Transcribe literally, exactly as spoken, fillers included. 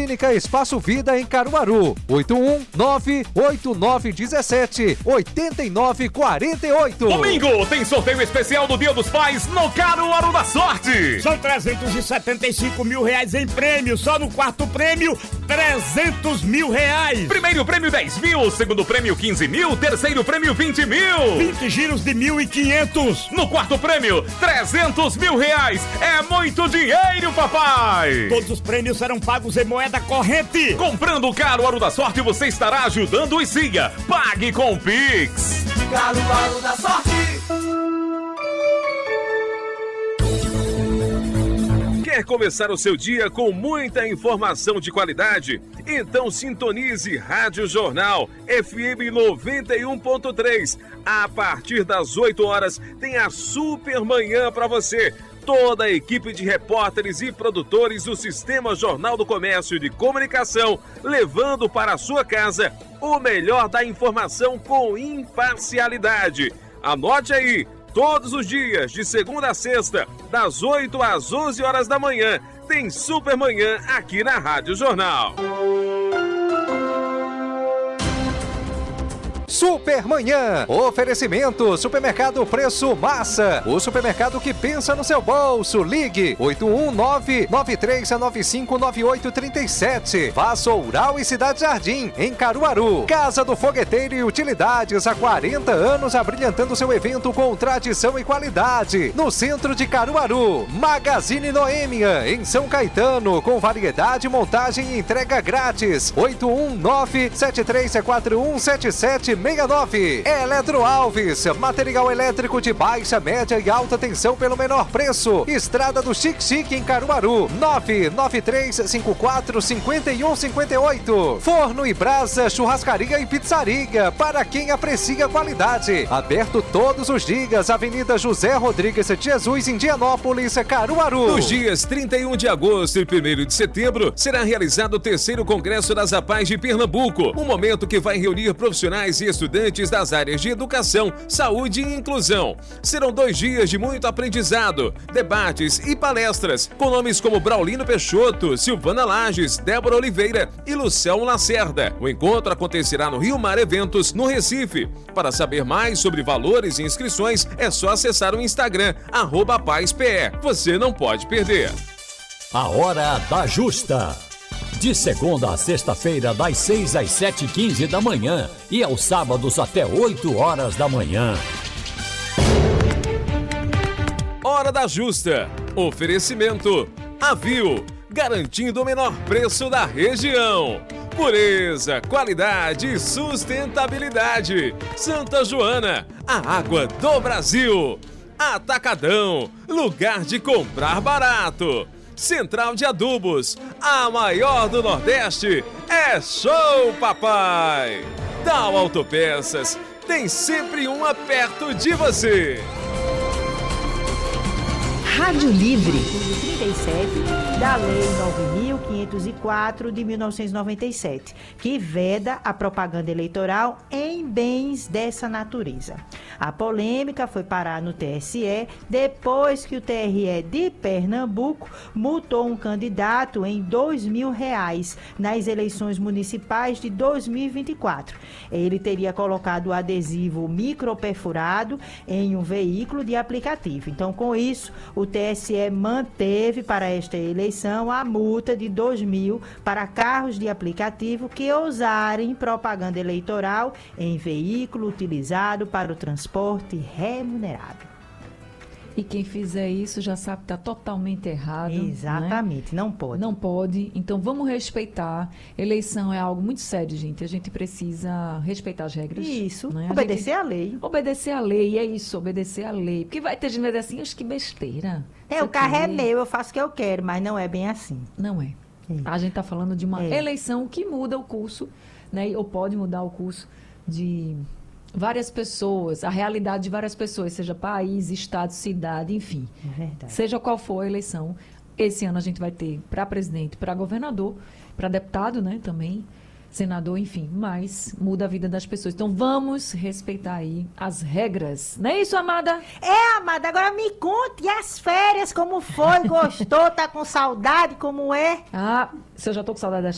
Clínica Espaço Vida em Caruaru. oito um nove oito nove um sete oito nove quatro oito. Domingo tem sorteio especial do Dia dos Pais no Caruaru da Sorte. São trezentos e setenta e cinco mil reais em prêmio. Só no quarto prêmio, trezentos mil reais. Primeiro prêmio dez mil, segundo prêmio quinze mil, terceiro prêmio vinte mil. vinte giros de mil e quinhentos. No quarto prêmio, trezentos mil reais. É muito dinheiro, papai. Todos os prêmios serão pagos em moeda corrente. Comprando o Caruaru da Sorte, você estará ajudando o Siga. Pague com o Pix. Caruaru da Sorte. Quer começar o seu dia com muita informação de qualidade? Então sintonize Rádio Jornal F M noventa e um ponto três. A partir das oito horas tem a Super Manhã para você. Toda a equipe de repórteres e produtores do Sistema Jornal do Comércio de Comunicação, levando para a sua casa o melhor da informação com imparcialidade. Anote aí, todos os dias, de segunda a sexta, das oito às onze horas da manhã, tem Super Manhã aqui na Rádio Jornal. Supermanhã. Oferecimento Supermercado Preço Massa. O supermercado que pensa no seu bolso. Ligue oito um nove nove três nove cinco nove oito três sete. Vassoural e Cidade Jardim, em Caruaru. Casa do Fogueteiro e Utilidades, há quarenta anos abrilhantando seu evento com tradição e qualidade. No centro de Caruaru. Magazine Noêmia, em São Caetano, com variedade, montagem e entrega grátis. oito um nove sete três quatro um sete sete seis nove. Eletro Alves, material elétrico de baixa, média e alta tensão pelo menor preço. Estrada do Chique Chique em Caruaru. nove nove três cinco quatro cinco um cinco oito. Forno e Brasa, churrascaria e pizzaria, para quem aprecia qualidade. Aberto todos os dias. Avenida José Rodrigues de Jesus, Indianópolis, Caruaru. Nos dias trinta e um de agosto e primeiro de setembro, será realizado o terceiro Congresso das APAES de Pernambuco. Um momento que vai reunir profissionais e estudantes das áreas de educação, saúde e inclusão. Serão dois dias de muito aprendizado, debates e palestras, com nomes como Braulino Peixoto, Silvana Lages, Débora Oliveira e Luciano Lacerda. O encontro acontecerá no Rio Mar Eventos, no Recife. Para saber mais sobre valores e inscrições, é só acessar o Instagram, arroba APAESPE. Você não pode perder. A Hora da Justa. De segunda a sexta-feira, das seis às sete e quinze da manhã e aos sábados até oito horas da manhã. Hora da Justa. Oferecimento Avil, garantindo o menor preço da região. Pureza, qualidade e sustentabilidade. Santa Joana, a água do Brasil. Atacadão, lugar de comprar barato. Central de Adubos, a maior do Nordeste, é Show Papai! Dal Autopeças, tem sempre uma perto de você. Rádio Livre, trinta e sete da Lei nove mil quinhentos e quatro de mil novecentos e noventa e sete, que veda a propaganda eleitoral em bens dessa natureza. A polêmica foi parar no T S E depois que o T R E de Pernambuco multou um candidato em dois mil reais nas eleições municipais de dois mil e vinte e quatro. Ele teria colocado o adesivo microperfurado em um veículo de aplicativo. Então, com isso, o T S E manteve para esta eleição a multa de dois mil para carros de aplicativo que ousarem propaganda eleitoral em veículo utilizado para o transporte remunerado. E quem fizer isso já sabe que está totalmente errado. Exatamente, né? não pode. Não pode. Então vamos respeitar. Eleição é algo muito sério, gente. A gente precisa respeitar as regras. Isso. Né? Obedecer a à lei. Obedecer à lei, é isso, obedecer à lei. Porque vai ter gente que vai dizer assim, acho que besteira. É, Isso o carro aqui. é meu, eu faço o que eu quero, mas não é bem assim. Não é. É. A gente está falando de uma É. eleição que muda o curso, né? Ou pode mudar o curso de várias pessoas, a realidade de várias pessoas, seja país, estado, cidade, enfim. É verdade. Seja qual for a eleição, esse ano a gente vai ter para presidente, para governador, para deputado, né, também, senador, enfim, mas muda a vida das pessoas. Então vamos respeitar aí as regras. Não é isso, Amada? É, Amada, agora me conte, e as férias, como foi? Gostou? Tá com saudade? Como é? Ah, se eu já tô com saudade das